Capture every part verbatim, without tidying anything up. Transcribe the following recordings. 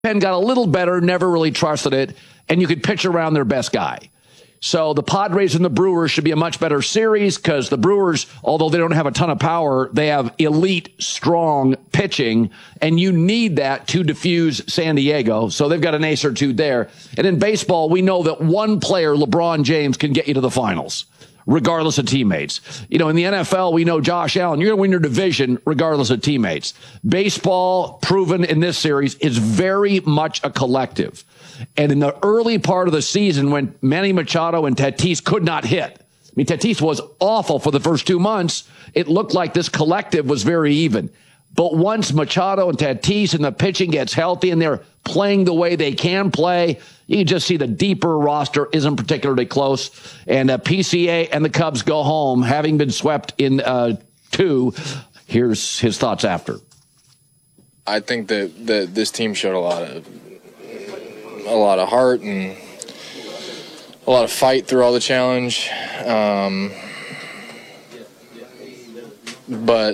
Pen got a little better, never really trusted it, and you could pitch around their best guy. So the Padres and the Brewers should be a much better series because the Brewers, although they don't have a ton of power, they have elite, strong pitching, and you need that to diffuse San Diego. So they've got an ace or two there. And in baseball, we know that one player, LeBron James, can get you to the finals, regardless of teammates. You know, in the N F L, we know Josh Allen, you're going to win your division regardless of teammates. Baseball, proven in this series, is very much a collective. And in the early part of the season, when Manny Machado and Tatis could not hit, I mean, Tatis was awful for the first two months. It looked like this collective was very even. But once Machado and Tatis and the pitching gets healthy and they're playing the way they can play, you can just see the deeper roster isn't particularly close. And uh, P C A and the Cubs go home, having been swept in uh, two. Here's his thoughts after. I think that, that this team showed a lot of a lot of heart and a lot of fight through all the challenge. Um, but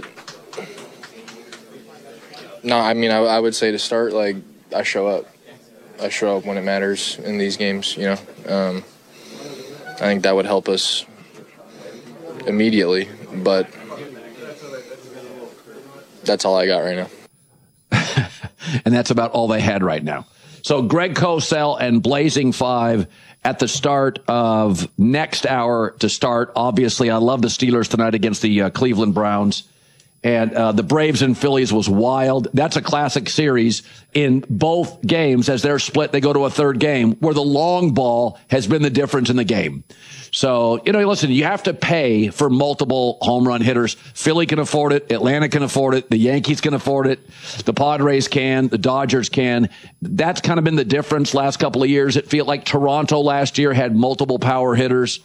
no, I mean, I, I would say to start, like, I show up. I show up when it matters in these games, you know. Um, I think that would help us immediately, but that's all I got right now. And that's about all they had right now. So Greg Cosell and Blazing Five at the start of next hour to start. Obviously, I love the Steelers tonight against the uh, Cleveland Browns. And uh, the Braves and Phillies was wild. That's a classic series in both games. As they're split, they go to a third game where the long ball has been the difference in the game. So, you know, listen, you have to pay for multiple home run hitters. Philly can afford it. Atlanta can afford it. The Yankees can afford it. The Padres can. The Dodgers can. That's kind of been the difference last couple of years. It feels like Toronto last year had multiple power hitters.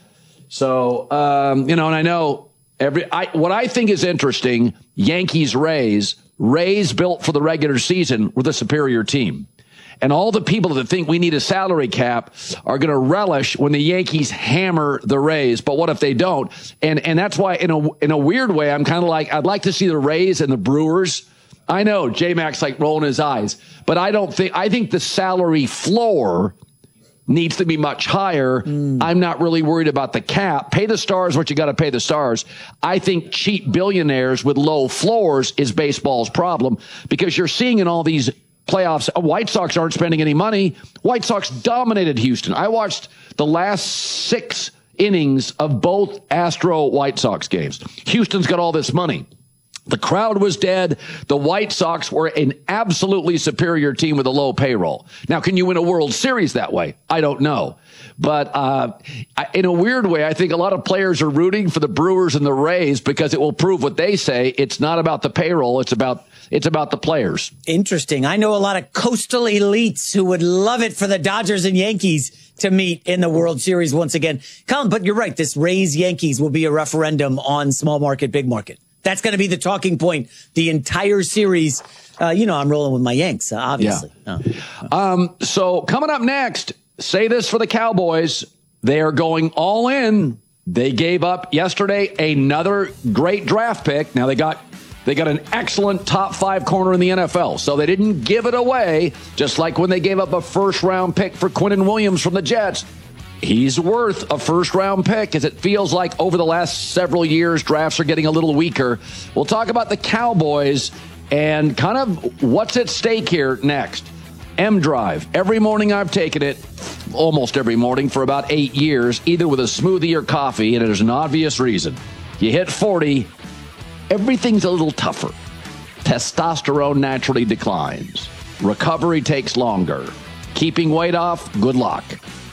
So, um, you know, and I know every I, what I think is interesting, Yankees, Rays, Rays built for the regular season were the superior team. And all the people that think we need a salary cap are going to relish when the Yankees hammer the Rays. But what if they don't? And and that's why, in a in a weird way, I'm kind of like, I'd like to see the Rays and the Brewers. I know J-Mac's like rolling his eyes, but I don't think, I think the salary floor needs to be much higher. Mm. I'm not really worried about the cap. Pay the stars what you got to pay the stars. I think cheap billionaires with low floors is baseball's problem, because you're seeing in all these playoffs, White Sox aren't spending any money. White Sox dominated Houston. I watched the last six innings of both Astro White Sox games. Houston's got all this money. The crowd was dead. The White Sox were an absolutely superior team with a low payroll. Now, can you win a World Series that way? I don't know. But uh, in a weird way, I think a lot of players are rooting for the Brewers and the Rays because it will prove what they say. It's not about the payroll. It's about It's about the players. Interesting. I know a lot of coastal elites who would love it for the Dodgers and Yankees to meet in the World Series once again. Colin, but you're right. This Rays-Yankees will be a referendum on small market, big market. That's going to be the talking point the entire series. Uh, you know, I'm rolling with my Yanks, uh, obviously. Yeah. Oh. Um, so coming up next, say this for the Cowboys. They are going all in. They gave up yesterday another great draft pick. Now they got They got an excellent top five corner in the N F L, so they didn't give it away, just like when they gave up a first-round pick for Quinnen Williams from the Jets. He's worth a first-round pick, as it feels like over the last several years, drafts are getting a little weaker. We'll talk about the Cowboys and kind of what's at stake here next. M-Drive. Every morning I've taken it, almost every morning, for about eight years, either with a smoothie or coffee, and there's an obvious reason. You hit forty, everything's a little tougher. Testosterone naturally declines. Recovery takes longer. Keeping weight off, good luck.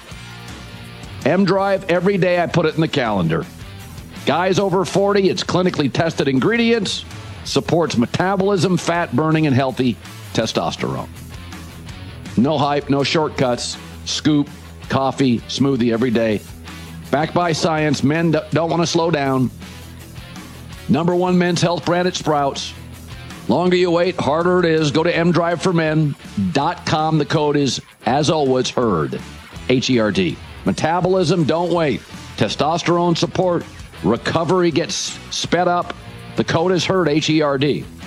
M-Drive, every day I put it in the calendar. Guys over forty, it's clinically tested ingredients, supports metabolism, fat burning, and healthy testosterone. No hype, no shortcuts. Scoop, coffee, smoothie every day. Backed by science, men don't want to slow down. Number one men's health brand at Sprouts. Longer you wait, harder it is. Go to m drive for men dot com. The code is, as always, HERD. H E R D. Metabolism, don't wait. Testosterone support. Recovery gets sped up. The code is HERD. H E R D.